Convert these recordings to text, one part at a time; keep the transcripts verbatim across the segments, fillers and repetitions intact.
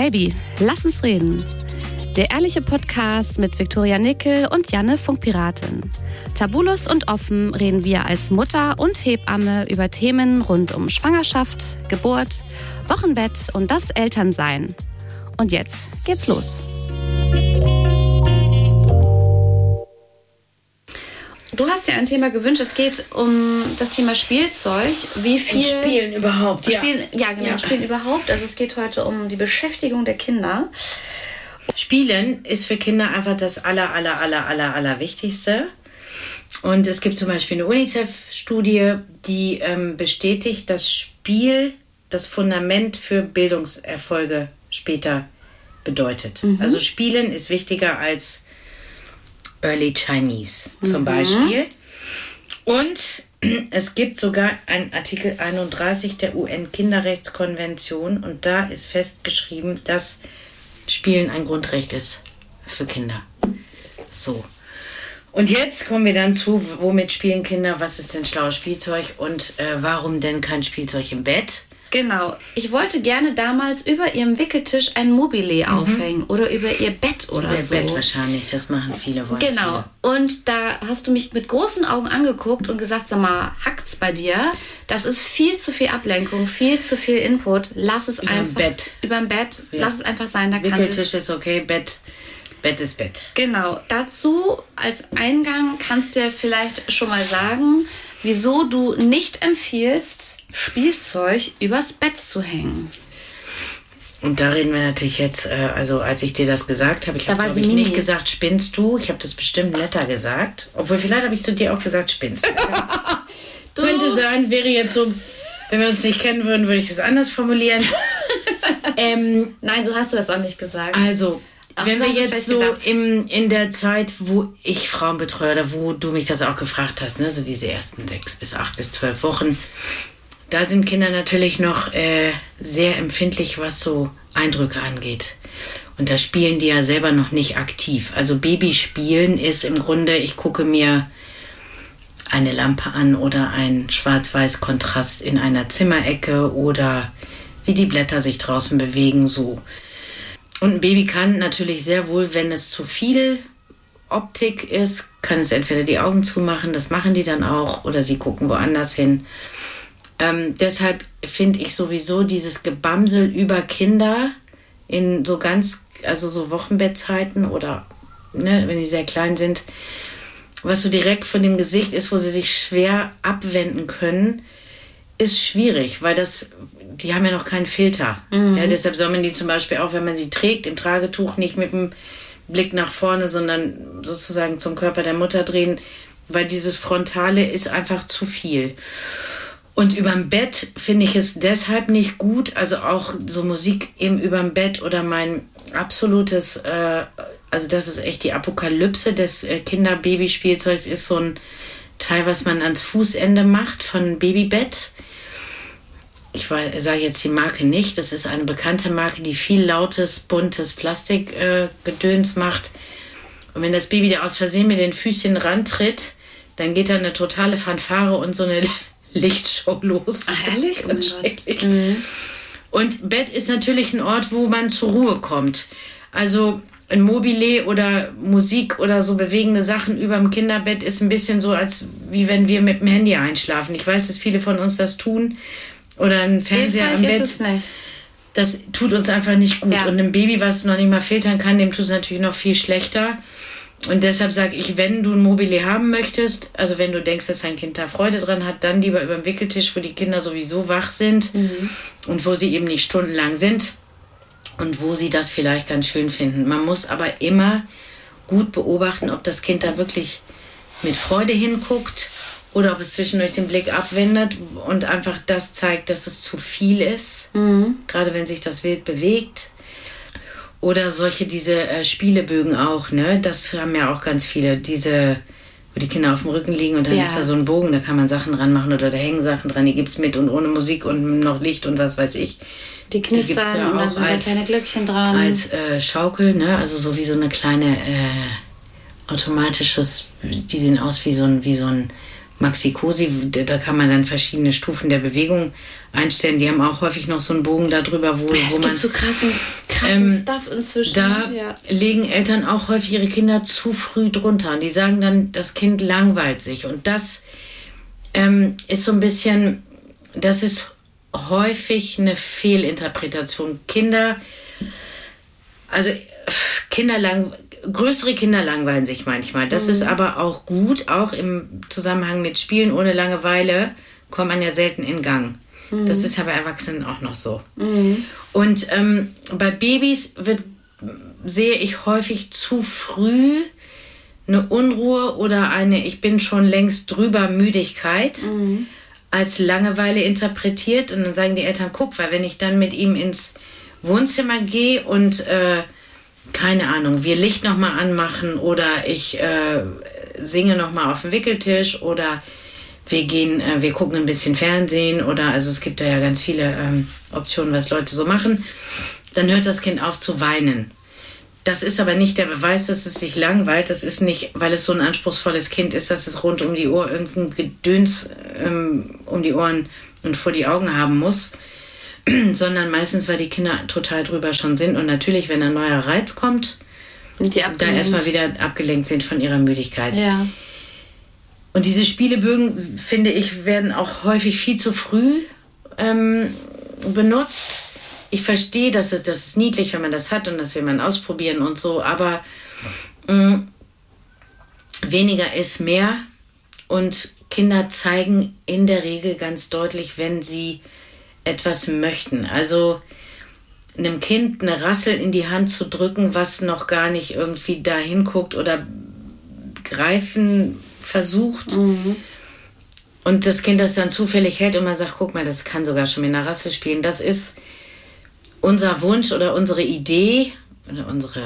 Baby, lass uns reden. Der ehrliche Podcast mit Viktoria Nickel und Janne Funkpiratin. Tabulos und offen reden wir als Mutter und Hebamme über Themen rund um Schwangerschaft, Geburt, Wochenbett und das Elternsein. Und jetzt geht's los. Du hast dir ein Thema gewünscht, es geht um das Thema Spielzeug. Wie viel... Und Spielen überhaupt, ja. Spielen, ja, genau, ja. Spielen überhaupt. Also es geht heute um die Beschäftigung der Kinder. Spielen ist für Kinder einfach das aller, aller, aller, aller, aller Wichtigste. Und es gibt zum Beispiel eine UNICEF-Studie, die ähm, bestätigt, dass Spiel das Fundament für Bildungserfolge später bedeutet. Mhm. Also Spielen ist wichtiger als Early Chinese zum mhm. Beispiel. Und es gibt sogar einen Artikel einunddreißig der U N-Kinderrechtskonvention und da ist festgeschrieben, dass Spielen ein Grundrecht ist für Kinder. So. Und jetzt kommen wir dann zu, womit spielen Kinder, was ist denn schlaues Spielzeug und äh, warum denn kein Spielzeug im Bett? Genau. Ich wollte gerne damals über ihrem Wickeltisch ein Mobile mhm. aufhängen oder über ihr Bett oder über so. Ihr Bett wahrscheinlich, das machen viele. Wollen genau. Viele. Und da hast du mich mit großen Augen angeguckt und gesagt, sag mal, hackt's bei dir? Das ist viel zu viel Ablenkung, viel zu viel Input. Lass es überm einfach. Bett. Überm Bett. Ja. Lass es einfach sein. Da Wickeltisch kann ist okay, Bett. Bett ist Bett. Genau. Dazu als Eingang kannst du ja vielleicht schon mal sagen, wieso du nicht empfiehlst, Spielzeug übers Bett zu hängen. Und da reden wir natürlich jetzt, äh, also als ich dir das gesagt habe, ich habe glaube ich Mini. nicht gesagt, spinnst du? Ich habe das bestimmt netter gesagt. Obwohl, vielleicht habe ich zu dir auch gesagt, spinnst du. du. Könnte sein, wäre jetzt so, wenn wir uns nicht kennen würden, würde ich das anders formulieren. ähm, Nein, so hast du das auch nicht gesagt. Also, Ach, wenn wir jetzt so im, in der Zeit, wo ich Frauen betreue, oder wo du mich das auch gefragt hast, ne, so diese ersten sechs bis acht bis zwölf Wochen, da sind Kinder natürlich noch äh, sehr empfindlich, was so Eindrücke angeht. Und da spielen die ja selber noch nicht aktiv. Also Babyspielen ist im Grunde, ich gucke mir eine Lampe an oder einen Schwarz-Weiß-Kontrast in einer Zimmerecke oder wie die Blätter sich draußen bewegen, so. Und ein Baby kann natürlich sehr wohl, wenn es zu viel Optik ist, kann es entweder die Augen zumachen, das machen die dann auch, oder sie gucken woanders hin. Ähm, deshalb finde ich sowieso dieses Gebamsel über Kinder in so ganz, also so Wochenbettzeiten oder ne, wenn die sehr klein sind, was so direkt von dem Gesicht ist, wo sie sich schwer abwenden können, ist schwierig, weil das, die haben ja noch keinen Filter. Mhm. Ja, deshalb soll man die zum Beispiel auch, wenn man sie trägt, im Tragetuch nicht mit dem Blick nach vorne, sondern sozusagen zum Körper der Mutter drehen, weil dieses Frontale ist einfach zu viel. Und überm Bett finde ich es deshalb nicht gut, also auch so Musik eben überm Bett oder mein absolutes, äh, also das ist echt die Apokalypse des äh, Kinder-Baby-Spielzeugs, ist so ein Teil, was man ans Fußende macht von Babybett. Ich sage jetzt die Marke nicht, das ist eine bekannte Marke, die viel lautes, buntes Plastikgedöns äh, macht. Und wenn das Baby da aus Versehen mit den Füßchen rantritt, dann geht da eine totale Fanfare und so eine Lichtshow los. Ach, ehrlich? Ganz schrecklich. Mhm. Und Bett ist natürlich ein Ort, wo man zur Ruhe kommt. Also ein Mobile oder Musik oder so bewegende Sachen überm Kinderbett ist ein bisschen so, als wie wenn wir mit dem Handy einschlafen. Ich weiß, dass viele von uns das tun. Oder ein Fernseher am Bett. Es nicht. Das tut uns einfach nicht gut. Ja. Und einem Baby, was noch nicht mal filtern kann, dem tut es natürlich noch viel schlechter. Und deshalb sage ich, wenn du ein Mobile haben möchtest, also wenn du denkst, dass dein Kind da Freude dran hat, dann lieber über den Wickeltisch, wo die Kinder sowieso wach sind mhm. und wo sie eben nicht stundenlang sind und wo sie das vielleicht ganz schön finden. Man muss aber immer gut beobachten, ob das Kind da wirklich mit Freude hinguckt oder ob es zwischendurch den Blick abwendet und einfach das zeigt, dass es zu viel ist, mhm. gerade wenn sich das wild bewegt. Oder solche, diese äh, Spielebögen auch, ne? Das haben ja auch ganz viele, diese, wo die Kinder auf dem Rücken liegen und dann ja. ist da so ein Bogen, da kann man Sachen dran machen oder da hängen Sachen dran, die gibt's mit und ohne Musik und noch Licht und was weiß ich. Die knistern die ja und dann sind da kleine Glöckchen dran. Als äh, Schaukel, ne? Also so wie so eine kleine äh, automatisches, die sehen aus wie so ein, wie so ein Maxi-Cosi, da kann man dann verschiedene Stufen der Bewegung einstellen. Die haben auch häufig noch so einen Bogen da drüber, wo, es wo gibt man... so krassen, krasse krassen ähm, Stuff inzwischen. Da ja. legen Eltern auch häufig ihre Kinder zu früh drunter. Und die sagen dann, das Kind langweilt sich. Und das ähm, ist so ein bisschen, das ist häufig eine Fehlinterpretation. Kinder, also Kinder lang, größere Kinder langweilen sich manchmal. Das mhm. ist aber auch gut, auch im Zusammenhang mit Spielen ohne Langeweile kommt man ja selten in Gang. Mhm. Das ist ja bei Erwachsenen auch noch so. Mhm. Und ähm, bei Babys wird, sehe ich häufig zu früh eine Unruhe oder eine ich bin schon längst drüber Müdigkeit mhm. als Langeweile interpretiert. Und dann sagen die Eltern, guck, weil wenn ich dann mit ihm ins Wohnzimmer gehe und äh, keine Ahnung, wir Licht nochmal anmachen oder ich äh, singe nochmal auf dem Wickeltisch oder wir gehen, äh, wir gucken ein bisschen Fernsehen oder, also es gibt da ja ganz viele ähm, Optionen, was Leute so machen, dann hört das Kind auf zu weinen. Das ist aber nicht der Beweis, dass es sich langweilt. Das ist nicht, weil es so ein anspruchsvolles Kind ist, dass es rund um die Uhr irgendein Gedöns ähm, um die Ohren und vor die Augen haben muss, sondern meistens, weil die Kinder total drüber schon sind und natürlich, wenn ein neuer Reiz kommt, und die da erstmal wieder abgelenkt sind von ihrer Müdigkeit. Ja. Und diese Spielebögen, finde ich, werden auch häufig viel zu früh ähm, benutzt. Ich verstehe, dass es, das ist niedlich, wenn man das hat und das will man ausprobieren und so, aber mh, weniger ist mehr und Kinder zeigen in der Regel ganz deutlich, wenn sie etwas möchten. Also einem Kind eine Rassel in die Hand zu drücken, was noch gar nicht irgendwie da hinguckt oder greifen versucht mhm. und das Kind das dann zufällig hält und man sagt, guck mal, das kann sogar schon mit einer Rassel spielen. Das ist unser Wunsch oder unsere Idee oder unsere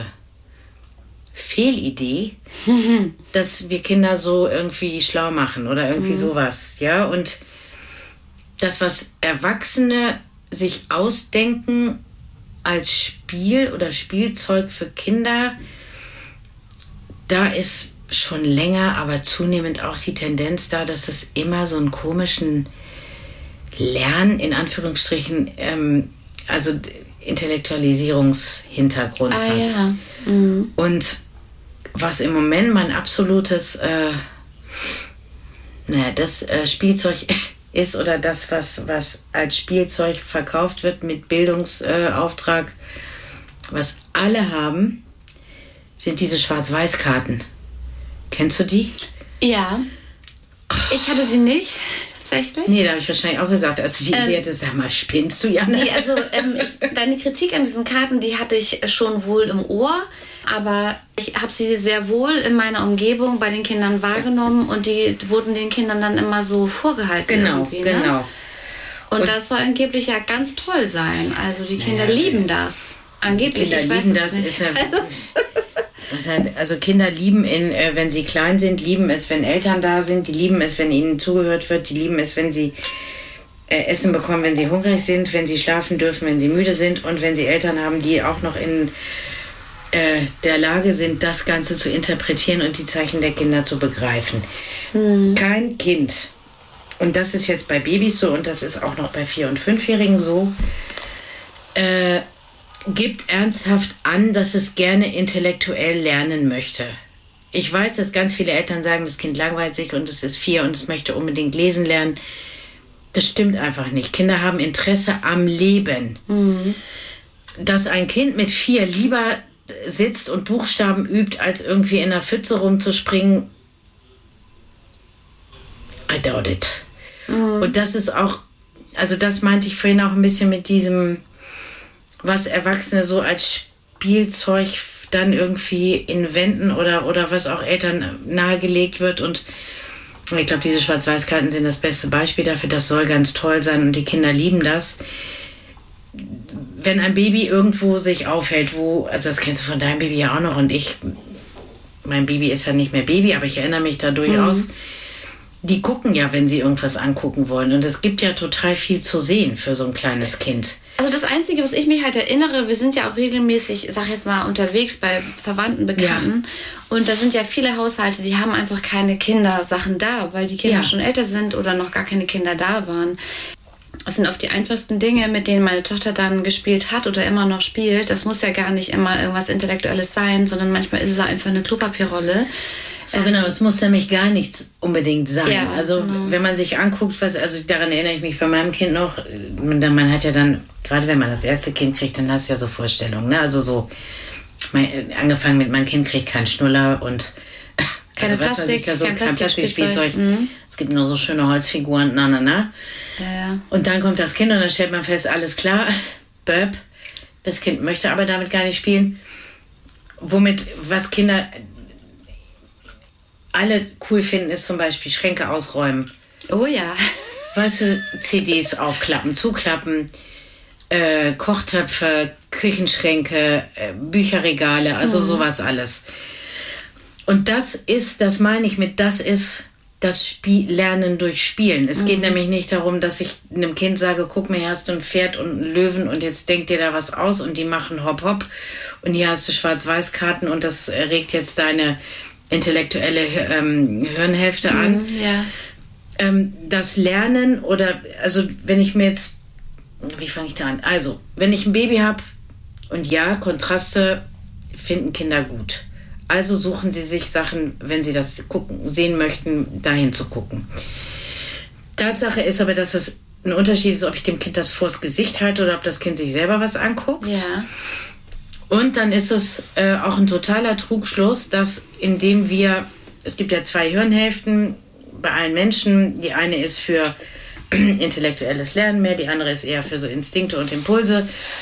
Fehlidee, mhm. dass wir Kinder so irgendwie schlau machen oder irgendwie mhm. sowas. Ja? Und das, was Erwachsene sich ausdenken als Spiel oder Spielzeug für Kinder, da ist schon länger, aber zunehmend auch die Tendenz da, dass es immer so einen komischen Lern, in Anführungsstrichen, ähm, also Intellektualisierungshintergrund ah, hat. Ja. Mhm. Und was im Moment mein absolutes äh, naja, das äh, Spielzeug ist oder das, was, was als Spielzeug verkauft wird mit Bildungsauftrag, äh, was alle haben, sind diese Schwarz-Weiß-Karten. Kennst du die? Ja. Ich hatte sie nicht, tatsächlich. Nee, da habe ich wahrscheinlich auch gesagt, als ich die Idee hatte, sag mal, spinnst du, Janne? Nee, also ähm, ich, deine Kritik an diesen Karten, die hatte ich schon wohl im Ohr, aber ich habe sie sehr wohl in meiner Umgebung bei den Kindern wahrgenommen und die wurden den Kindern dann immer so vorgehalten. Genau, genau. Ne? Und, und das soll angeblich ja ganz toll sein. Also die Kinder ja, lieben das. Angeblich, Kinder ich weiß lieben es das. nicht. Ist ja, also. Das heißt, also Kinder lieben, in, äh, wenn sie klein sind, lieben es, wenn Eltern da sind, die lieben es, wenn ihnen zugehört wird, die lieben es, wenn sie äh, Essen bekommen, wenn sie hungrig sind, wenn sie schlafen dürfen, wenn sie müde sind und wenn sie Eltern haben, die auch noch in äh, der Lage sind, das Ganze zu interpretieren und die Zeichen der Kinder zu begreifen. Mhm. Kein Kind, und das ist jetzt bei Babys so und das ist auch noch bei Vier- und Fünfjährigen so, äh, gibt ernsthaft an, dass es gerne intellektuell lernen möchte. Ich weiß, dass ganz viele Eltern sagen, das Kind langweilt sich und es ist vier und es möchte unbedingt lesen lernen. Das stimmt einfach nicht. Kinder haben Interesse am Leben. Mhm. Dass ein Kind mit vier lieber sitzt und Buchstaben übt, als irgendwie in einer Pfütze rumzuspringen, I doubt it. Mhm. Und das ist auch, also das meinte ich vorhin auch ein bisschen mit diesem, was Erwachsene so als Spielzeug dann irgendwie in Wänden oder, oder was auch Eltern nahegelegt wird. Und ich glaube, diese Schwarz-Weiß-Karten sind das beste Beispiel dafür. Das soll ganz toll sein und die Kinder lieben das. Wenn ein Baby irgendwo sich aufhält, wo, also das kennst du von deinem Baby ja auch noch und ich, mein Baby ist ja nicht mehr Baby, aber ich erinnere mich da durchaus, mhm. die gucken ja, wenn sie irgendwas angucken wollen. Und es gibt ja total viel zu sehen für so ein kleines Kind. Also das Einzige, was ich mich halt erinnere, wir sind ja auch regelmäßig, sag jetzt mal, unterwegs bei Verwandten, Bekannten. Ja. Und da sind ja viele Haushalte, die haben einfach keine Kindersachen da, weil die Kinder ja. schon älter sind oder noch gar keine Kinder da waren. Das sind oft die einfachsten Dinge, mit denen meine Tochter dann gespielt hat oder immer noch spielt. Das muss ja gar nicht immer irgendwas Intellektuelles sein, sondern manchmal ist es einfach eine Klopapierrolle. So genau, es muss nämlich gar nichts unbedingt sein. Ja, also genau. wenn man sich anguckt, was, also daran erinnere ich mich bei meinem Kind noch, man, man hat ja dann, gerade wenn man das erste Kind kriegt, dann hast du ja so Vorstellungen, ne? Also so, mein, angefangen mit, mein Kind kriegt keinen Schnuller und keine also Plastik, was weiß ich, da so, kein kein Plastikspielzeug. Mhm. Es gibt nur so schöne Holzfiguren, na, na, na. Ja, ja. Und dann kommt das Kind und dann stellt man fest, alles klar, Böp, das Kind möchte aber damit gar nicht spielen. Womit, was Kinder alle cool finden, ist zum Beispiel Schränke ausräumen. Oh ja. Weißt du, C Ds aufklappen, zuklappen, äh, Kochtöpfe, Küchenschränke, äh, Bücherregale, also mhm. sowas alles. Und das ist, das meine ich mit, das ist das Spiel, Lernen durch Spielen. Es mhm. geht nämlich nicht darum, dass ich einem Kind sage, guck mal, hier hast du ein Pferd und einen Löwen und jetzt denk dir da was aus und die machen hopp hopp und hier hast du Schwarz-Weiß-Karten und das regt jetzt deine intellektuelle ähm, Hirnhälfte an. Mhm, ja. Ähm, das Lernen oder, also wenn ich mir jetzt, wie fange ich da an? Also, wenn ich ein Baby habe und ja, Kontraste finden Kinder gut. Also suchen sie sich Sachen, wenn sie das gucken, sehen möchten, dahin zu gucken. Tatsache ist aber, dass es ein Unterschied ist, ob ich dem Kind das vors Gesicht halte oder ob das Kind sich selber was anguckt. Ja. Und dann ist es äh, auch ein totaler Trugschluss, dass indem wir, es gibt ja zwei Hirnhälften bei allen Menschen, die eine ist für intellektuelles Lernen mehr, die andere ist eher für so Instinkte und Impulse.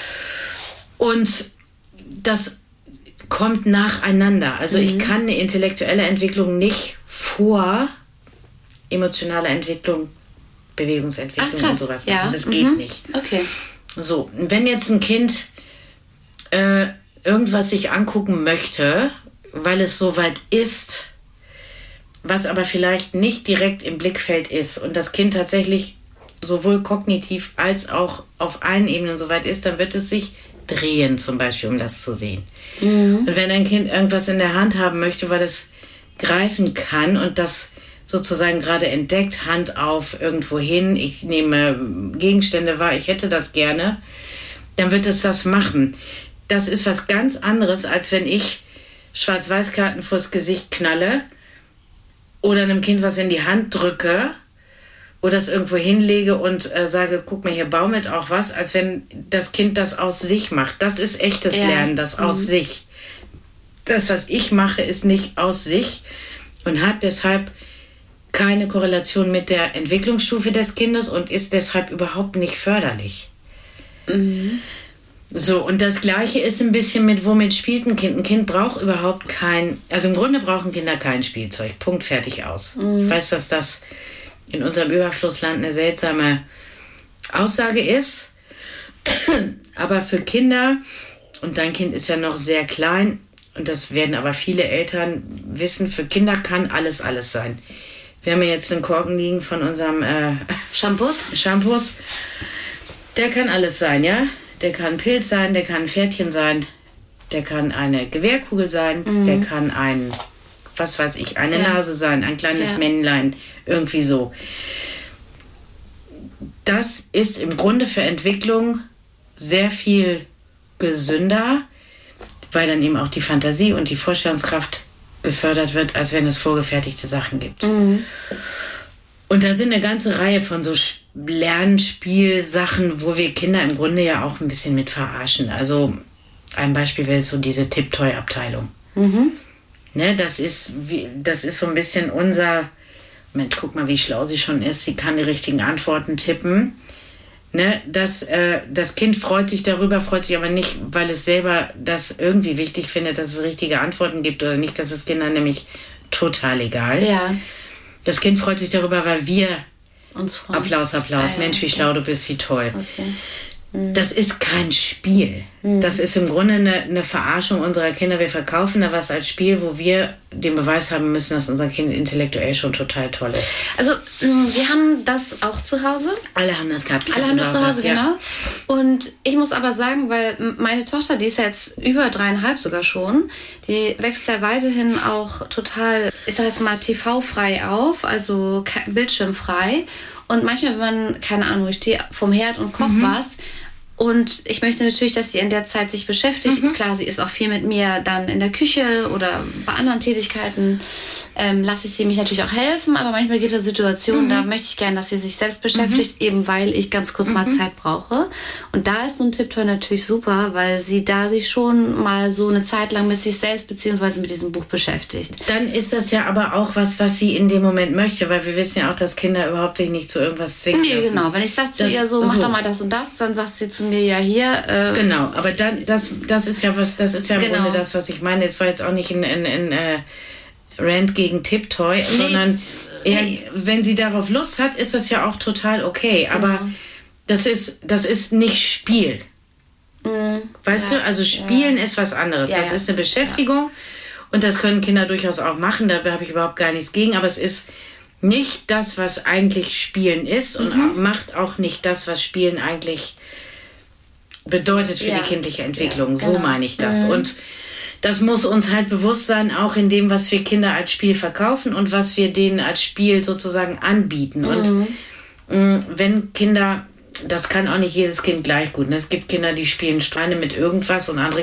Und das kommt nacheinander. Also mhm. ich kann eine intellektuelle Entwicklung nicht vor emotionaler Entwicklung, Bewegungsentwicklung Ach, und sowas ja. machen. Das mhm. geht nicht. Okay. So, wenn jetzt ein Kind äh, irgendwas sich angucken möchte, weil es soweit ist, was aber vielleicht nicht direkt im Blickfeld ist und das Kind tatsächlich sowohl kognitiv als auch auf allen Ebenen soweit ist, dann wird es sich drehen, zum Beispiel, um das zu sehen. Mhm. Und wenn ein Kind irgendwas in der Hand haben möchte, weil es greifen kann und das sozusagen gerade entdeckt, Hand auf, irgendwo hin, ich nehme Gegenstände wahr, ich hätte das gerne, dann wird es das machen. Das ist was ganz anderes, als wenn ich Schwarz-Weiß-Karten vors Gesicht knalle oder einem Kind was in die Hand drücke oder es irgendwo hinlege und äh, sage, guck mal, hier baumelt auch was, als wenn das Kind das aus sich macht. Das ist echtes ja. Lernen, das mhm. aus sich. Das, was ich mache, ist nicht aus sich und hat deshalb keine Korrelation mit der Entwicklungsstufe des Kindes und ist deshalb überhaupt nicht förderlich. Mhm. So, und das Gleiche ist ein bisschen mit, womit spielt ein Kind. Ein Kind braucht überhaupt kein, also im Grunde brauchen Kinder kein Spielzeug. Punkt, fertig, aus. Mhm. Ich weiß, dass das in unserem Überflussland eine seltsame Aussage ist. Aber für Kinder, und dein Kind ist ja noch sehr klein, und das werden aber viele Eltern wissen, für Kinder kann alles, alles sein. Wir haben ja jetzt einen Korken liegen von unserem äh, Shampoos. Shampoos. Der kann alles sein, ja? Der kann ein Pilz sein, der kann ein Pferdchen sein, der kann eine Gewehrkugel sein, mhm. der kann ein, was weiß ich, eine ja. Nase sein, ein kleines ja. Männlein, irgendwie so. Das ist im Grunde für Entwicklung sehr viel gesünder, weil dann eben auch die Fantasie und die Vorstellungskraft gefördert wird, als wenn es vorgefertigte Sachen gibt. Mhm. Und da sind eine ganze Reihe von so Lernspielsachen, wo wir Kinder im Grunde ja auch ein bisschen mit verarschen. Also ein Beispiel wäre so diese Tipptoy-Abteilung. Mhm. Ne, das ist, wie, das ist so ein bisschen unser, Moment, guck mal, wie schlau sie schon ist, sie kann die richtigen Antworten tippen. Ne, das, äh, das Kind freut sich darüber, freut sich aber nicht, weil es selber das irgendwie wichtig findet, dass es richtige Antworten gibt oder nicht. Das ist Kindern nämlich total egal. Ja. Das Kind freut sich darüber, weil wir uns freuen. Applaus, Applaus. Ah, ja, Mensch, wie okay. schlau du bist, wie toll. Okay. Mhm. Das ist kein Spiel. Mhm. Das ist im Grunde eine, eine Verarschung unserer Kinder. Wir verkaufen da was als Spiel, wo wir den Beweis haben müssen, dass unser Kind intellektuell schon total toll ist. Also wir haben das auch zu Hause. Alle haben das gehabt. Alle haben das zu Hause, gehabt, genau. Ja. Und ich muss aber sagen, weil meine Tochter, die ist jetzt über dreieinhalb sogar schon, die wächst ja weiterhin auch total, ich sag jetzt mal, T V-frei auf, also bildschirmfrei. Und manchmal, wenn man, keine Ahnung, ich stehe vorm Herd und koche mhm. was. Und ich möchte natürlich, dass sie in der Zeit sich beschäftigt. Mhm. Klar, sie ist auch viel mit mir dann in der Küche oder bei anderen Tätigkeiten. Ähm, lasse ich sie mich natürlich auch helfen, aber manchmal gibt es Situationen, mhm. da möchte ich gerne, dass sie sich selbst beschäftigt, mhm. eben weil ich ganz kurz mhm. mal Zeit brauche. Und da ist so ein Tipptoy natürlich super, weil sie da sich schon mal so eine Zeit lang mit sich selbst beziehungsweise mit diesem Buch beschäftigt. Dann ist das ja aber auch was, was sie in dem Moment möchte, weil wir wissen ja auch, dass Kinder überhaupt sich nicht zu irgendwas zwingen Nee, lassen. genau. Wenn ich sage zu das, ihr so, mach so. doch mal das und das, dann sagt sie zu mir, ja hier. Äh, genau, aber dann, das, das ist ja was, das ist ja im genau. Grunde das, was ich meine. Es war jetzt auch nicht ein, ein, ein äh, Rant gegen Tipptoy, nee. sondern eher, nee. wenn sie darauf Lust hat, ist das ja auch total okay. Aber genau. das ist, das ist nicht Spiel. Mhm. Weißt ja. du, also Spielen ja. ist was anderes. Ja, das ja. ist eine Beschäftigung ja. und das können Kinder durchaus auch machen. Da habe ich überhaupt gar nichts gegen. Aber es ist nicht das, was eigentlich Spielen ist und mhm. macht auch nicht das, was Spielen eigentlich bedeutet für ja. die kindliche Entwicklung. Ja, genau. So meine ich das. Mhm. Und das muss uns halt bewusst sein, auch in dem, was wir Kinder als Spiel verkaufen und was wir denen als Spiel sozusagen anbieten. Mhm. Und mh, wenn Kinder, das kann auch nicht jedes Kind gleich gut. Ne? Es gibt Kinder, die spielen Steine mit irgendwas und andere